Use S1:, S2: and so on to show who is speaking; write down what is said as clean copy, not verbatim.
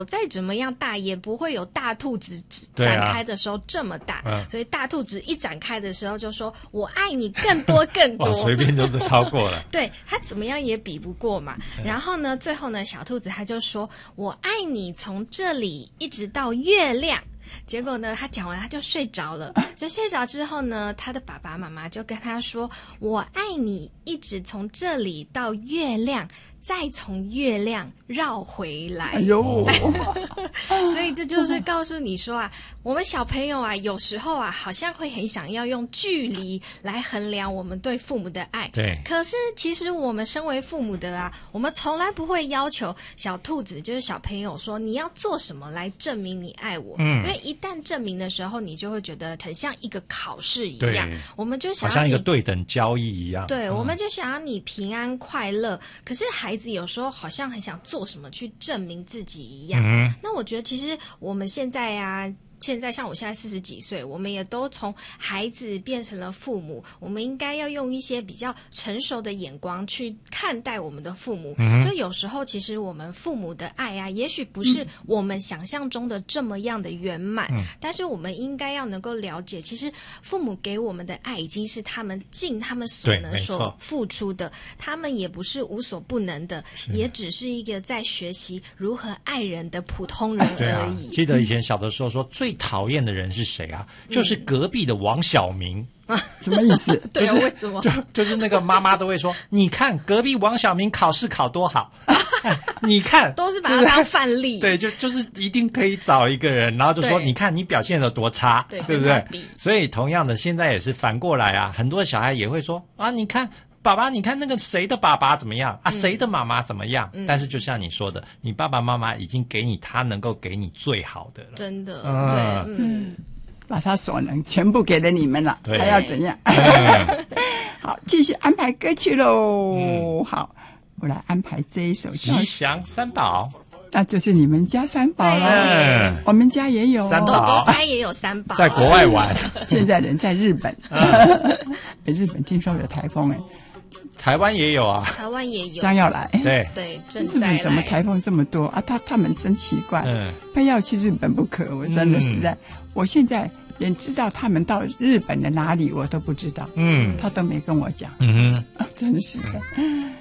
S1: 再怎么样大也不会有大兔子展开的时候这么大，所以大兔子一展开的时候就说我爱你更多更多，
S2: 随便就是超过了。
S1: 对，他怎么样也比不过嘛。然后呢，最后呢，小兔子他就说我爱你从这里一直到月亮。结果呢，他讲完他就睡着了。就睡着之后呢，他的爸爸妈妈就跟他说：“我爱你，一直从这里到月亮，再从月亮绕回来。”
S3: 哎呦，
S1: 所以这就是告诉你说啊，我们小朋友啊，有时候啊，好像会很想要用距离来衡量我们对父母的爱。
S2: 对。
S1: 可是其实我们身为父母的啊，我们从来不会要求小兔子，就是小朋友说你要做什么来证明你爱我。因为一旦证明的时候，你就会觉得很像一个考试一样。我们就想要
S2: 好像一个对等交易一样。
S1: 对，我们就想要你平安快乐。可是孩子有时候好像很想做什么去证明自己一样。那我觉得其实我们现在啊，像我现在40几岁，我们也都从孩子变成了父母，我们应该要用一些比较成熟的眼光去看待我们的父母。所以有时候其实我们父母的爱啊，也许不是我们想象中的这么样的圆满，但是我们应该要能够了解，其实父母给我们的爱已经是他们尽他们所能所付出的，他们也不是无所不能的，也只是一个在学习如何爱人的普通人而已。
S2: 记得以前小的时候说最讨厌的人是谁啊？就是隔壁的王小明。
S3: 什么意思？
S1: 对啊，为什么？
S2: 就是那个妈妈都会说，你看隔壁王小明考试考多好，你看
S1: 都是把他当范例。
S2: 对，就是一定可以找一个人，然后就说你看你表现得多差，对不对？所以同样的，现在也是反过来啊，很多小孩也会说啊，你看爸爸，你看那个谁的爸爸怎么样啊？谁的妈妈怎么样？但是就像你说的，你爸爸妈妈已经给你他能够给你最好的了，
S1: 真的，对，
S3: 把他所能全部给了你们了，还要怎样？好，继续安排歌曲喽。好，我来安排这一首《
S2: 吉祥三宝》。
S3: 那就是你们家三宝了。我们家也有
S2: 三宝，
S1: 豆家也有三宝，
S2: 在国外玩。
S3: 现在人在日本，日本听说有台风
S2: 台湾也有啊，
S1: 台湾也有，
S3: 将要来。
S1: 对，正在来。
S3: 日本怎么台风这么多啊？他们真奇怪，非要去日本不可。我真的实在，我现在连知道他们到日本的哪里我都不知道。他都没跟我讲。真是的。